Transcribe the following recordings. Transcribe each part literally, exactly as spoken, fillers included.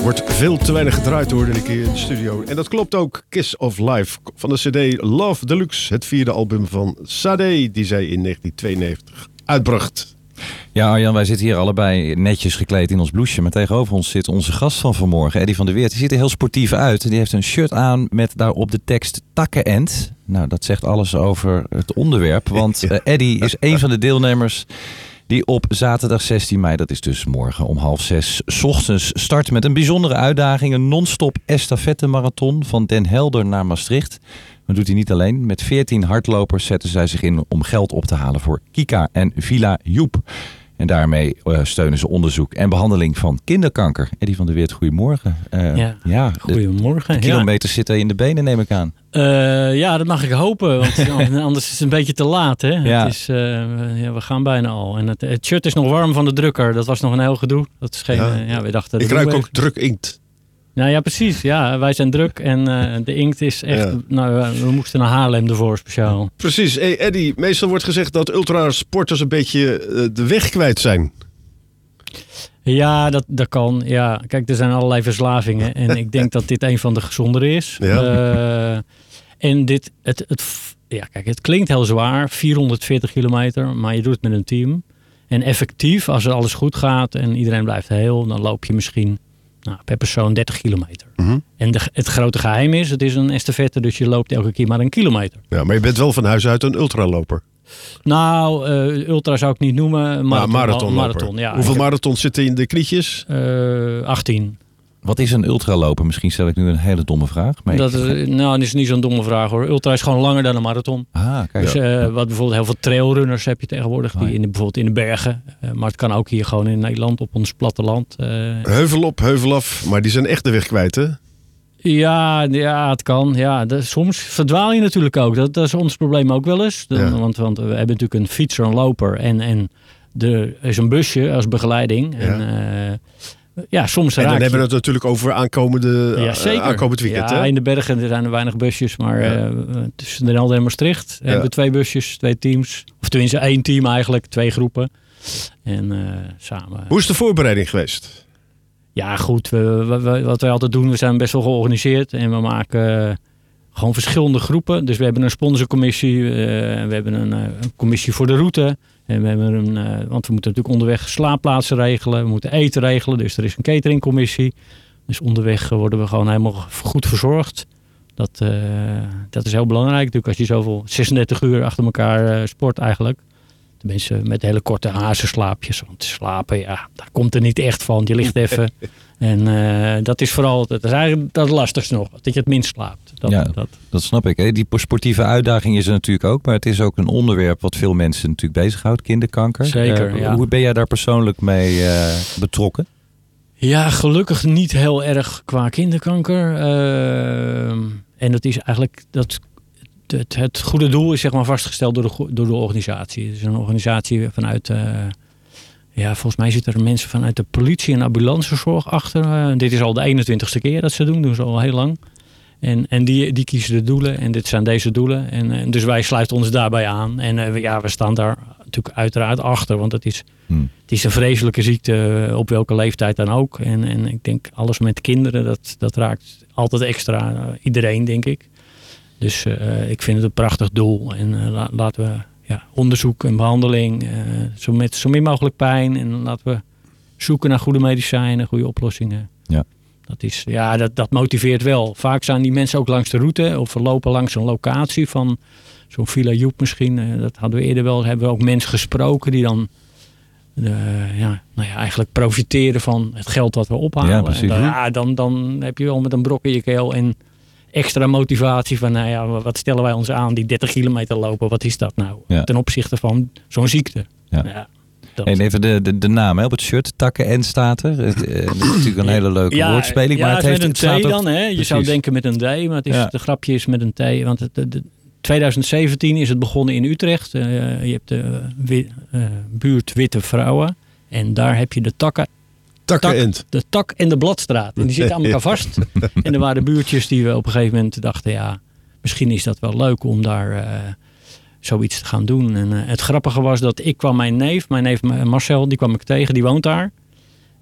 Wordt veel te weinig gedraaid, hoorde ik hier in de studio. En dat klopt ook. Kiss of Life van de cd Love Deluxe. Het vierde album van Sade, die zij in negentien tweeënnegentig uitbracht. Ja, Arjan, wij zitten hier allebei netjes gekleed in ons blouseje. Maar tegenover ons zit onze gast van vanmorgen, Eddy van der Weert. Die ziet er heel sportief uit. Die heeft een shirt aan met daarop de tekst takkenend. Nou, dat zegt alles over het onderwerp. Want uh, Eddy is een van de deelnemers die op zaterdag zestien mei, dat is dus morgen om half zes 's ochtends, start met een bijzondere uitdaging. Een non-stop estafette-marathon van Den Helder naar Maastricht. Dat doet hij niet alleen. Met veertien hardlopers zetten zij zich in om geld op te halen voor Kika en Villa Joep. En daarmee uh, steunen ze onderzoek en behandeling van kinderkanker. Eddy van der Weert, goedemorgen. Uh, ja, ja, goedemorgen. De, de kilometers ja. zitten in de benen, neem ik aan. Uh, ja, dat mag ik hopen. Want anders is het een beetje te laat. Hè? Ja. Het is, uh, ja, we gaan bijna al. En het, het shirt is nog warm van de drukker. Dat was nog een heel gedoe. Dat is geen, ja. Uh, ja, we dachten, ik ruik ook druk inkt. Nou ja, precies. Ja, wij zijn druk en uh, de inkt is echt... Ja. Nou, we moesten naar Haarlem ervoor speciaal. Precies. Hey Eddy, meestal wordt gezegd dat ultrasporters een beetje uh, de weg kwijt zijn. Ja, dat, dat kan. Ja, kijk, er zijn allerlei verslavingen. En ik denk dat dit een van de gezondere is. Ja. Uh, en dit... Het, het, ja, kijk, het klinkt heel zwaar. vierhonderdveertig kilometer, maar je doet het met een team. En effectief, als er alles goed gaat en iedereen blijft heel... dan loop je misschien... Nou, per persoon dertig kilometer. Mm-hmm. En de, het grote geheim is, het is een estafette, dus je loopt elke keer maar een kilometer. Ja, maar je bent wel van huis uit een ultraloper. Nou, uh, ultra zou ik niet noemen. Marathon, nou, marathon, marathon ja. Hoeveel marathons zitten in de knietjes? Uh, achttien. Wat is een ultraloper? Misschien stel ik nu een hele domme vraag. Maar dat, uh, nou, dat is niet zo'n domme vraag hoor. Ultra is gewoon langer dan een marathon. Ah, kijk. Dus uh, wat bijvoorbeeld heel veel trailrunners heb je tegenwoordig. Die in de, bijvoorbeeld in de bergen. Uh, maar het kan ook hier gewoon in Nederland op ons platteland. Uh, heuvel op, heuvel af. Maar die zijn echt de weg kwijt, hè? Ja, ja, het kan. Ja, de, soms verdwaal je natuurlijk ook. Dat, dat is ons probleem ook wel eens. Dan, ja. want, want we hebben natuurlijk een fietser, een loper. En, en er is een busje als begeleiding. Ja. En, uh, Ja, soms en dan raak hebben we je... het natuurlijk over aankomende, ja, zeker. Uh, aankomend weekend. Ja, hè? in de bergen er zijn er weinig busjes, maar ja. uh, tussen Den Helder en Maastricht ja. hebben we twee busjes, twee teams. Of tenminste één team eigenlijk, twee groepen. En uh, samen... Hoe is de voorbereiding geweest? Ja, goed. We, we, we, wat wij altijd doen, we zijn best wel georganiseerd. En we maken uh, gewoon verschillende groepen. Dus we hebben een sponsorcommissie. Uh, we hebben een, uh, een commissie voor de route. En we hebben een, uh, want we moeten natuurlijk onderweg slaapplaatsen regelen. We moeten eten regelen. Dus er is een cateringcommissie. Dus onderweg worden we gewoon helemaal goed verzorgd. Dat, uh, dat is heel belangrijk natuurlijk als je zoveel zesendertig uur achter elkaar uh, sport eigenlijk. Tenminste met hele korte hazenslaapjes. Want slapen, ja, daar komt er niet echt van. Je ligt even. En uh, dat is vooral, dat is eigenlijk dat lastigste nog. Dat je het minst slaapt. Dat, ja, dat. dat snap ik. Hè. Die sportieve uitdaging is er natuurlijk ook. Maar het is ook een onderwerp wat veel mensen natuurlijk bezighoudt. Kinderkanker. Zeker, uh, ja. Hoe ben jij daar persoonlijk mee uh, betrokken? Ja, gelukkig niet heel erg qua kinderkanker. Uh, en dat is eigenlijk... dat Het, het goede doel is zeg maar vastgesteld door de, door de organisatie. Het is een organisatie vanuit... Uh, ja, volgens mij zitten er mensen vanuit de politie en ambulancezorg achter. Uh, dit is al de eenentwintigste keer dat ze doen. Doen ze al heel lang. En, en die, die kiezen de doelen. En dit zijn deze doelen. En, en dus wij sluiten ons daarbij aan. En uh, ja, we staan daar natuurlijk uiteraard achter. Want het is, hmm. het is een vreselijke ziekte. Op welke leeftijd dan ook. En, en ik denk alles met kinderen. Dat, dat raakt altijd extra uh, iedereen, denk ik. Dus uh, ik vind het een prachtig doel. En uh, la, laten we ja, onderzoek en behandeling. Uh, zo, met zo min mogelijk pijn. En laten we zoeken naar goede medicijnen, goede oplossingen. Ja. Dat, is, ja, dat, dat motiveert wel. Vaak zijn die mensen ook langs de route. Of we lopen langs een locatie van zo'n Villa Joep misschien. Uh, dat hadden we eerder wel. Hebben we ook mensen gesproken die dan uh, ja, nou ja, eigenlijk profiteren van het geld dat we ophalen. Ja, precies. En dan, ja, dan, dan heb je wel met een brok in je keel en extra motivatie van, nou ja, wat stellen wij ons aan die dertig kilometer lopen? Wat is dat nou? Ja. Ten opzichte van zo'n ziekte. Ja. Ja, en even de, de, de naam hè, op het shirt, takken en staat er. Het, uh, het is natuurlijk een hele leuke ja, woordspeling. Ja, maar het het heeft met een T ook, dan. Hè? Je precies. Zou denken met een D, maar het is, ja. de grapje is met een T. Want het, de, de, twintig zeventien is het begonnen in Utrecht. Uh, je hebt de uh, uh, buurt Witte Vrouwen. En daar heb je de takken. Tak, de Tak en de Bladstraat. En die zitten aan elkaar vast. En er waren buurtjes die we op een gegeven moment dachten... ja, misschien is dat wel leuk om daar uh, zoiets te gaan doen. En uh, het grappige was dat ik kwam mijn neef... mijn neef Marcel, die kwam ik tegen, die woont daar.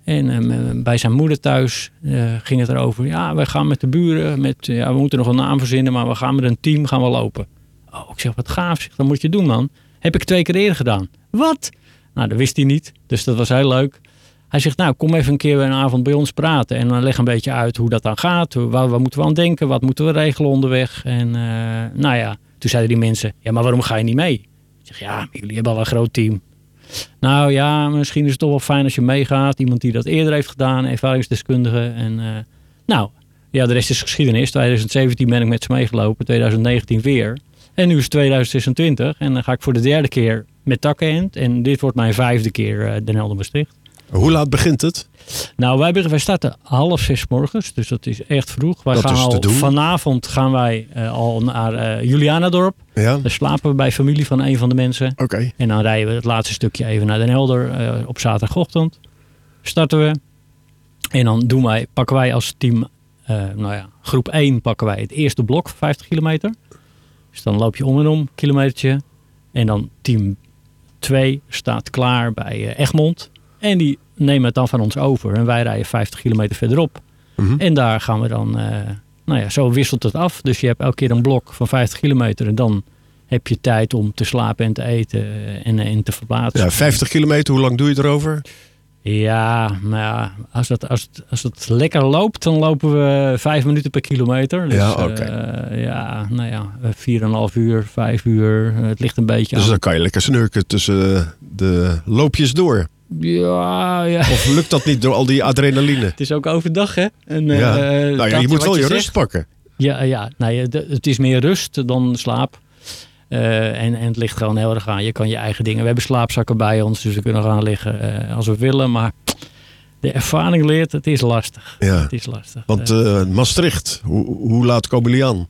En uh, bij zijn moeder thuis uh, ging het erover. Ja, wij gaan met de buren. Met, ja, we moeten nog een naam verzinnen. Maar we gaan met een team gaan we lopen. Oh, ik zeg, wat gaaf. Zeg, dat moet je doen, man. Heb ik twee keer eerder gedaan. Wat? Nou, dat wist hij niet. Dus dat was heel leuk. Hij zegt, nou, kom even een keer een avond bij ons praten. En dan leg een beetje uit hoe dat dan gaat. Waar, waar moeten we aan denken? Wat moeten we regelen onderweg? En uh, nou ja, toen zeiden die mensen, ja, maar waarom ga je niet mee? Ik zeg, ja, jullie hebben al een groot team. Nou ja, misschien is het toch wel fijn als je meegaat. Iemand die dat eerder heeft gedaan, ervaringsdeskundige. En uh, nou, ja, de rest is geschiedenis. twintig zeventien ben ik met ze meegelopen, twintig negentien weer. En nu is het twintig zesentwintig en dan ga ik voor de derde keer met Takkenend. En dit wordt mijn vijfde keer uh, Den Helder Maastricht. Hoe laat begint het? Nou, wij, wij starten half zes morgens, dus dat is echt vroeg. Wij dat gaan is al, te doen. Vanavond gaan wij uh, al naar uh, Julianadorp. Ja. Daar slapen we bij familie van een van de mensen. Oké. Okay. En dan rijden we het laatste stukje even naar Den Helder uh, op zaterdagochtend. Starten we. En dan doen wij, pakken wij als team, uh, nou ja, groep één pakken wij het eerste blok, vijftig kilometer. Dus dan loop je om en om, een kilometertje. En dan team twee staat klaar bij uh, Egmond. En die nemen het dan van ons over. En wij rijden vijftig kilometer verderop. Mm-hmm. En daar gaan we dan, uh, nou ja, zo wisselt het af. Dus je hebt elke keer een blok van vijftig kilometer. En dan heb je tijd om te slapen en te eten en, en te verplaatsen. Ja, vijftig kilometer, hoe lang doe je erover? Ja, maar ja, als het, als, het, als het lekker loopt, dan lopen we vijf minuten per kilometer. Dus, ja, oké. Okay. Uh, ja, nou ja, vier en een half uur, vijf uur. Het ligt een beetje dus aan. Dan kan je lekker snurken tussen de loopjes door. Ja, ja. Of lukt dat niet door al die adrenaline? Het is ook overdag, hè? En, ja. uh, nou ja, je moet wel je, je rust pakken. Ja, ja. Nou, het is meer rust dan slaap. Uh, en, en het ligt gewoon heel erg aan. Je kan je eigen dingen. We hebben slaapzakken bij ons, dus we kunnen gaan liggen uh, als we willen. Maar de ervaring leert, het is lastig. Ja. Het is lastig. Want uh, Maastricht, hoe, hoe laat komen jullie aan?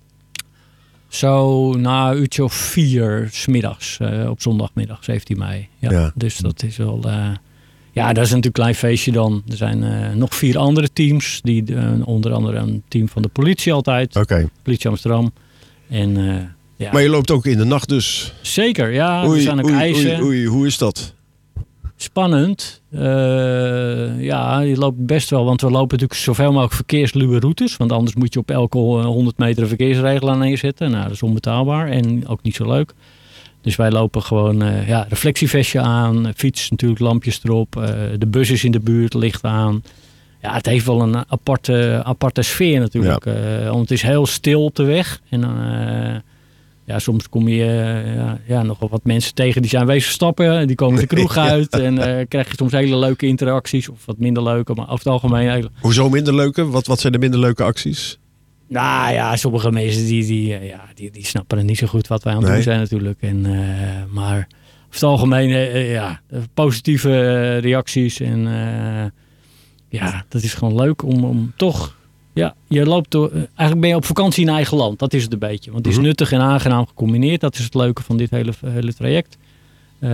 Zo na een uurtje of vier 's middags, uh, op zondagmiddag, zeventien mei. Ja, ja. Dus dat is wel... Uh, ja, dat is natuurlijk een klein feestje dan. Er zijn uh, nog vier andere teams. Die, uh, onder andere een team van de politie altijd. Okay. Politie Amsterdam. En... Uh, ja. Maar je loopt ook in de nacht dus? Zeker, ja. Oei, er zijn ook oei, eisen. Oei, oei, hoe is dat? Spannend. Uh, ja, je loopt best wel. Want we lopen natuurlijk zoveel mogelijk verkeersluwe routes. Want anders moet je op elke honderd meter een verkeersregel aan neerzetten. Nou, dat is onbetaalbaar en ook niet zo leuk. Dus wij lopen gewoon uh, ja, reflectievestje aan. Fiets natuurlijk, lampjes erop. Uh, de bus is in de buurt, licht aan. Ja, het heeft wel een aparte, aparte sfeer natuurlijk. Ja. Uh, want het is heel stil op de weg. En dan... Uh, Ja, soms kom je uh, ja, ja, nog wel wat mensen tegen die zijn wezen stappen. Die komen de kroeg uit. En uh, krijg je soms hele leuke interacties. Of wat minder leuke, maar over het algemeen eigenlijk. Hoezo minder leuke? Wat, wat zijn de minder leuke acties? Nou ja, sommige mensen die, die, ja, die, die snappen het niet zo goed wat wij aan het nee. doen zijn natuurlijk. En, uh, maar over het algemeen, uh, ja, positieve uh, reacties. En uh, ja, dat is gewoon leuk om, om toch... Ja, je loopt door, eigenlijk ben je op vakantie in eigen land. Dat is het een beetje. Want het is nuttig en aangenaam gecombineerd. Dat is het leuke van dit hele, hele traject. Uh,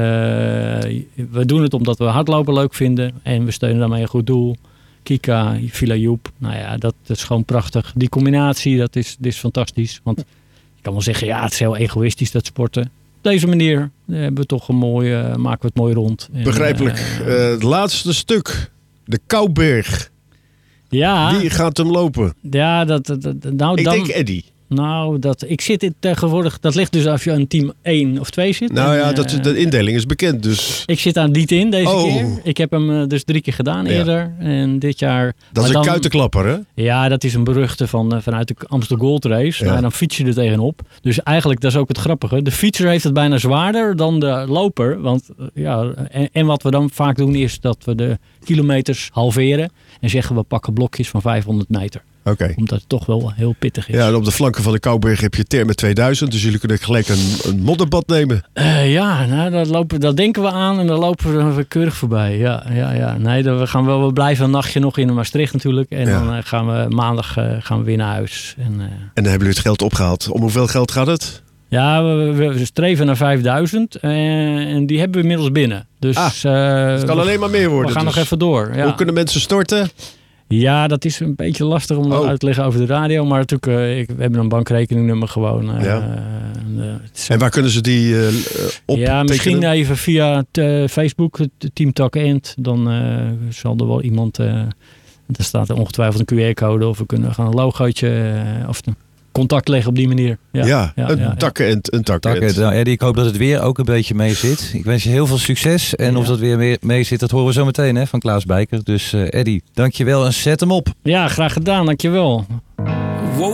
we doen het omdat we hardlopen leuk vinden. En we steunen daarmee een goed doel. Kika, Villa Joep. Nou ja, dat, dat is gewoon prachtig. Die combinatie, dat is, dat is fantastisch. Want je kan wel zeggen, ja, het is heel egoïstisch dat sporten. Op deze manier hebben we toch een mooi, uh, maken we het mooi rond. En, begrijpelijk. Uh, uh, het laatste stuk. De Kouberg. Ja. Wie gaat hem lopen? Ja, dat, dat, dat nou ik dan... denk Eddy. Nou, dat, ik zit in tegenwoordig... Dat ligt dus als je aan team één of twee zit. Nou en, ja, dat, de indeling is bekend, dus... Ik zit aan niet in deze oh. keer. Ik heb hem uh, dus drie keer gedaan ja. eerder. En dit jaar... Dat is een dan, kuitenklapper, hè? Ja, dat is een beruchte van, uh, vanuit de Amsterdam Gold Race. Ja. Nou, dan fiets je er tegenop. Dus eigenlijk, dat is ook het grappige. De fietser heeft het bijna zwaarder dan de loper. Want, uh, ja, en, en wat we dan vaak doen is dat we de kilometers halveren. En zeggen we pakken blokjes van vijfhonderd meter. Okay. Omdat het toch wel heel pittig is. Ja, en op de flanken van de Kouberg heb je Therme tweeduizend. Dus jullie kunnen gelijk een, een modderbad nemen. Uh, ja, nou, dat, lopen, dat denken we aan en dan lopen we keurig voorbij. Ja, ja, ja. Nee, we, gaan wel, we blijven een nachtje nog in Maastricht natuurlijk. En ja. dan uh, gaan we maandag uh, gaan we weer naar huis. En, uh, en dan hebben jullie het geld opgehaald. Om hoeveel geld gaat het? Ja, we, we, we streven naar vijfduizend. Uh, en die hebben we inmiddels binnen. Dus, ah, uh, het kan alleen maar meer worden. We gaan dus. nog even door. Ja. Hoe kunnen mensen storten? Ja, dat is een beetje lastig om dat Oh. uit te leggen over de radio. Maar natuurlijk, uh, ik, we hebben een bankrekeningnummer gewoon. Uh, Ja. uh, uh, En waar kunnen ze die uh, op? Ja, misschien even via t, uh, Facebook, het Team Tak End. Dan uh, zal er wel iemand... Uh, er staat er ongetwijfeld een Q R-code. Of we kunnen gaan een logootje uh, of een contact leggen op die manier. Ja, Ja, ja, een ja, takkenend. Een takkenend. Takken, nou, Eddie, ik hoop dat het weer ook een beetje mee zit. Ik wens je heel veel succes. En of Ja. dat weer mee, mee zit, dat horen we zo meteen hè, van Klaas Bijker. Dus uh, Eddie, dankjewel en zet hem op. Ja, graag gedaan. Dankjewel.